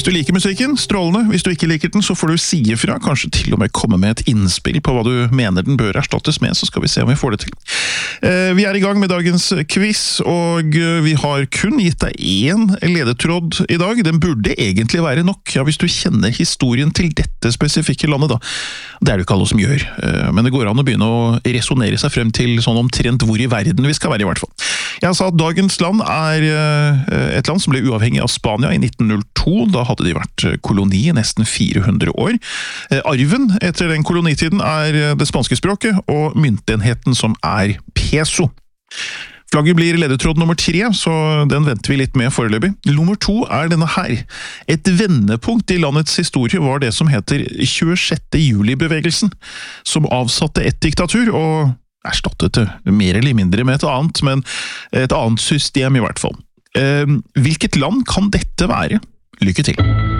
Hvis du liker musikken, strålende. Hvis du ikke liker den, så får du si ifra. Kanskje til og med komme med et innspill på hva du mener den bør erstattes med, så skal vi se om vi får det til. Vi er i gang med dagens quiz, og vi har kun gitt deg én ledetråd i dag. Den burde egentlig være nok, ja, hvis du kjenner historien til dette spesifikke landet da. Det er det ikke alle som gjør, men det går an å begynne å resonere seg frem til sånn omtrent hvor i verden vi skal være i hvert fall. Jeg sa at dagens land er et land som ble uavhengig av Spania i 1902. Da hadde de vært koloni i nesten 400 år. Arven etter den kolonitiden er det spanske språket, og myntenheten som er peso. Flagget blir ledetråd nummer 3, så den venter vi litt med foreløpig. Nummer 2 er denne her. Et vendepunkt i landets historie var det som heter 26. juli-bevegelsen, som avsatte et diktatur og erstattet det mer eller mindre med et annet, men et annet system i hvert fall. Hvilket land kan dette være? Lykke til!